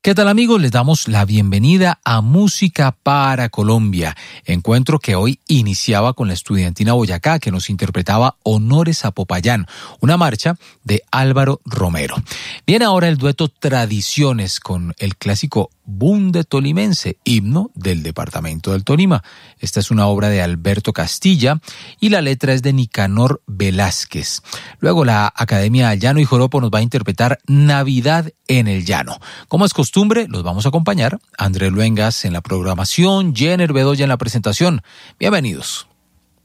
¿Qué tal amigos? Les damos la bienvenida a Música para Colombia, encuentro que hoy iniciaba con la estudiantina Boyacá que nos interpretaba Honores a Popayán, una marcha de Álvaro Romero. Viene ahora el dueto Tradiciones con el clásico Bunde Tolimense, himno del departamento del Tolima. Esta es una obra de Alberto Castilla y la letra es de Nicanor Velázquez. Luego la Academia Llano y Joropo nos va a interpretar Navidad en el Llano. Como es costumbre, los vamos a acompañar Andrés Luengas en la programación, Jenner Bedoya en la presentación. Bienvenidos.